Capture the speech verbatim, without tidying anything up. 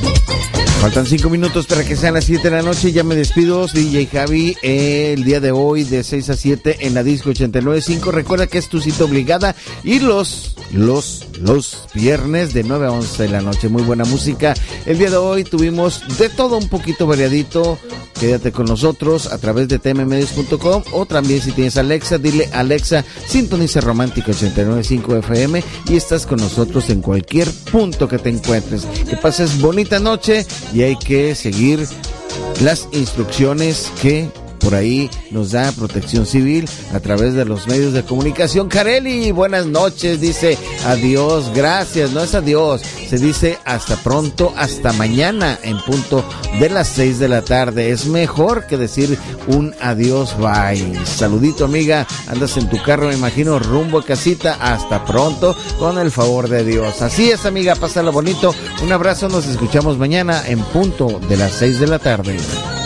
Faltan cinco minutos para que sean las siete de la noche. Ya me despido, D J Javi, eh, el día de hoy de seis a siete en la Disco ochenta y nueve punto cinco. Recuerda que es tu cita obligada y los, los, los viernes de nueve a once de la noche. Muy buena música. El día de hoy tuvimos de todo un poquito variadito. Quédate con nosotros a través de t m medios punto com o también si tienes Alexa, dile Alexa, sintoniza Romántica ochenta y nueve punto cinco F M y estás con nosotros en cualquier punto que te encuentres. Que pases bonita noche y hay que seguir las instrucciones que por ahí nos da Protección Civil a través de los medios de comunicación. Kareli, buenas noches, dice adiós, gracias, no es adiós, se dice hasta pronto, hasta mañana en punto de las seis de la tarde. Es mejor que decir un adiós, bye. Saludito, amiga, andas en tu carro, me imagino, rumbo a casita, hasta pronto, con el favor de Dios. Así es, amiga, pásalo bonito, un abrazo, nos escuchamos mañana en punto de las seis de la tarde.